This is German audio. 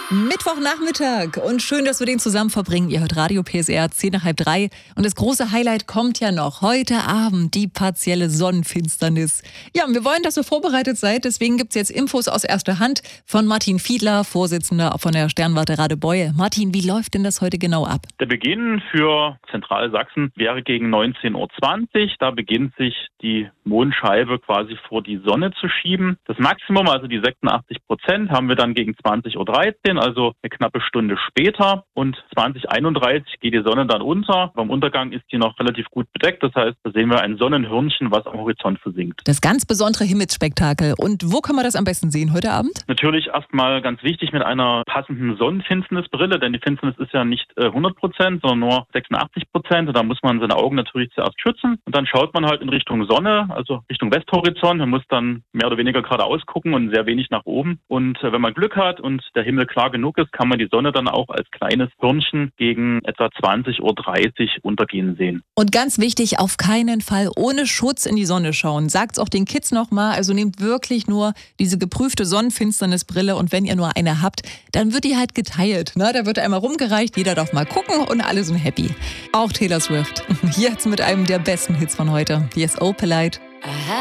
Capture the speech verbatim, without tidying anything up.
Mittwochnachmittag und schön, dass wir den zusammen verbringen. Ihr hört Radio P S R, zehn nach halb drei. Und das große Highlight kommt ja noch. Heute Abend die partielle Sonnenfinsternis. Ja, und wir wollen, dass ihr vorbereitet seid. Deswegen gibt es jetzt Infos aus erster Hand von Martin Fiedler, Vorsitzender von der Sternwarte Radebeul. Martin, wie läuft denn das heute genau ab? Der Beginn für Zentralsachsen wäre gegen neunzehn Uhr zwanzig. Da beginnt sich die Mondscheibe quasi vor die Sonne zu schieben. Das Maximum, also die sechsundachtzig Prozent, haben wir dann gegen zwanzig Uhr dreizehn, also eine knappe Stunde später. Und zwanzig Uhr einunddreißig geht die Sonne dann unter. Beim Untergang ist die noch relativ gut bedeckt. Das heißt, da sehen wir ein Sonnenhörnchen, was am Horizont versinkt. Das ganz besondere Himmelsspektakel. Und wo kann man das am besten sehen heute Abend? Natürlich erstmal ganz wichtig mit einer passenden Sonnenfinsternisbrille, denn die Finsternis ist ja nicht äh, hundert Prozent, sondern nur sechsundachtzig Prozent. Und da muss man seine Augen natürlich zuerst schützen. Und dann schaut man halt in Richtung Sonne, also Richtung Westhorizont. Man muss dann mehr oder weniger geradeaus gucken und sehr wenig nach oben. Und äh, wenn man Glück hat und der Himmel klar genug ist, kann man die Sonne dann auch als kleines Hörnchen gegen etwa zwanzig Uhr dreißig untergehen sehen. Und ganz wichtig, auf keinen Fall ohne Schutz in die Sonne schauen. Sagt's auch den Kids nochmal, also nehmt wirklich nur diese geprüfte Sonnenfinsternisbrille und wenn ihr nur eine habt, dann wird die halt geteilt. Ne? Da wird einmal rumgereicht, jeder darf mal gucken und alle sind happy. Auch Taylor Swift. Jetzt mit einem der besten Hits von heute. Hier ist Oh Polite.